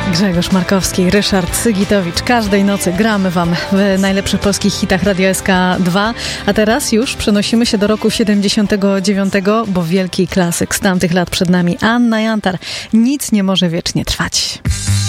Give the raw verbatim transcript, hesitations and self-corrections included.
Grzegorz Markowski, Ryszard Sygitowicz. Każdej nocy gramy wam w najlepszych polskich hitach Radio S K dwa. A teraz już przenosimy się do roku siedemdziesiątego dziewiątego, bo wielki klasyk z tamtych lat przed nami. Anna Jantar. Nic nie może wiecznie trwać.